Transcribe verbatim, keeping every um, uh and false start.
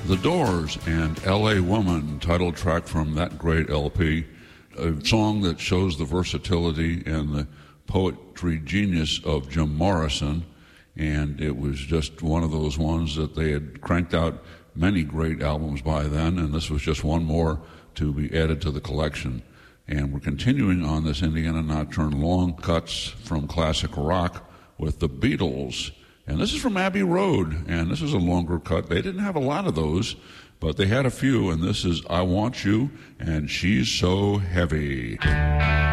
The Doors and L A Woman, title track from that great L P, a song that shows the versatility and the poetry genius of Jim Morrison, and it was just one of those ones that they had cranked out many great albums by then, and this was just one more to be added to the collection. And we're continuing on this Indiana Nocturne long cuts from classic rock with the Beatles. And this is from Abbey Road, and this is a longer cut. They didn't have a lot of those, but they had a few, and this is I Want You, and She's So Heavy.